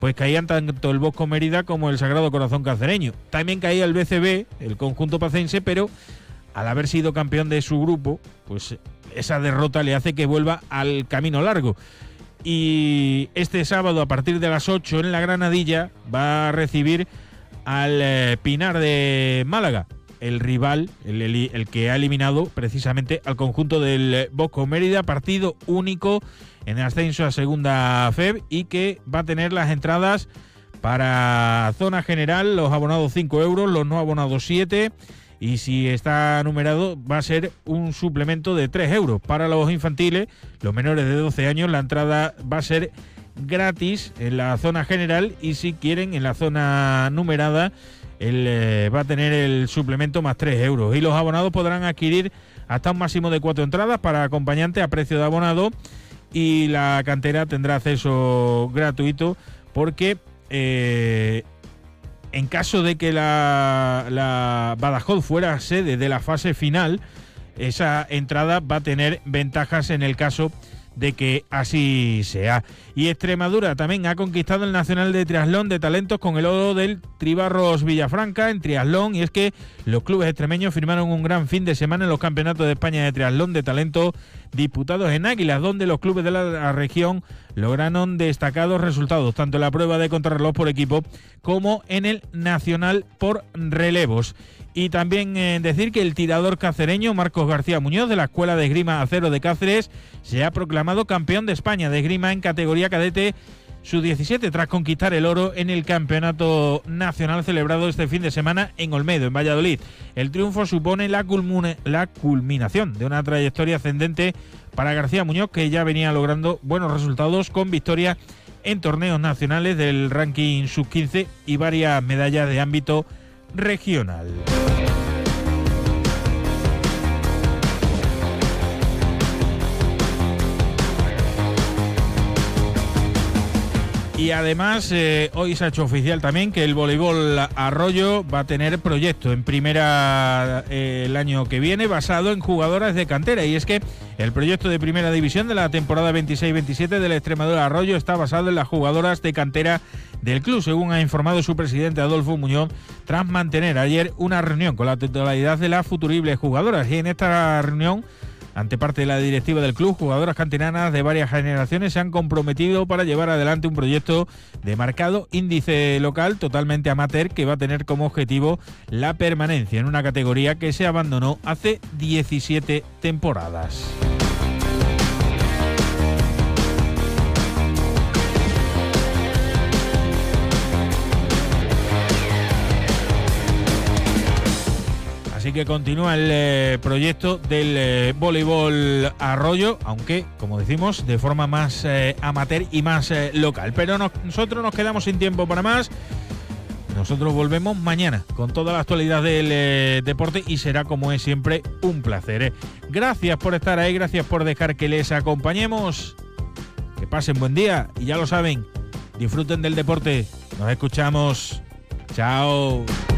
pues caían tanto el Bosco Mérida como el Sagrado Corazón Cacereño. También caía el BCB, el conjunto pacense, pero al haber sido campeón de su grupo, pues esa derrota le hace que vuelva al camino largo. Y este sábado, a partir de las 8 en la Granadilla, va a recibir al Pinar de Málaga, el rival, el que ha eliminado precisamente al conjunto del Bosco Mérida, partido único en el ascenso a segunda FEB, y que va a tener las entradas para zona general, los abonados 5 euros, los no abonados 7, y si está numerado va a ser un suplemento de 3 euros. Para los infantiles, los menores de 12 años, la entrada va a ser gratis en la zona general, y si quieren en la zona numerada, va a tener el suplemento más 3 euros. Y los abonados podrán adquirir hasta un máximo de 4 entradas para acompañante a precio de abonado, y la cantera tendrá acceso gratuito, porque en caso de que la Badajoz fuera sede de la fase final, esa entrada va a tener ventajas en el caso de que así sea. Y Extremadura también ha conquistado el Nacional de Triatlón de Talentos con el oro del Tribarros Villafranca en triatlón, y es que los clubes extremeños firmaron un gran fin de semana en los campeonatos de España de triatlón de talento disputados en Águilas, donde los clubes de la región lograron destacados resultados, tanto en la prueba de contrarreloj por equipo como en el nacional por relevos. Y también decir que el tirador cacereño Marcos García Muñoz, de la Escuela de Esgrima Acero de Cáceres, se ha proclamado campeón de España de esgrima en categoría cadete sub-17, tras conquistar el oro en el campeonato nacional celebrado este fin de semana en Olmedo, en Valladolid. El triunfo supone la culminación de una trayectoria ascendente para García Muñoz, que ya venía logrando buenos resultados con victorias en torneos nacionales del ranking sub-15 y varias medallas de ámbito regional. Y además hoy se ha hecho oficial también que el voleibol Arroyo va a tener proyecto en primera el año que viene, basado en jugadoras de cantera, y es que el proyecto de primera división de la temporada 26-27 del Extremadura Arroyo está basado en las jugadoras de cantera del club, según ha informado su presidente Adolfo Muñoz, tras mantener ayer una reunión con la totalidad de las futuribles jugadoras. Y en esta reunión, ante parte de la directiva del club, jugadoras canteranas de varias generaciones se han comprometido para llevar adelante un proyecto de marcado índice local totalmente amateur, que va a tener como objetivo la permanencia en una categoría que se abandonó hace 17 temporadas. Así que continúa el proyecto del voleibol Arroyo, aunque, como decimos, de forma más amateur y más local. Pero nosotros nos quedamos sin tiempo para más. Nosotros volvemos mañana con toda la actualidad del deporte, y será, como es siempre, un placer. Gracias por estar ahí, gracias por dejar que les acompañemos. Que pasen buen día, y ya lo saben, disfruten del deporte. Nos escuchamos. Chao.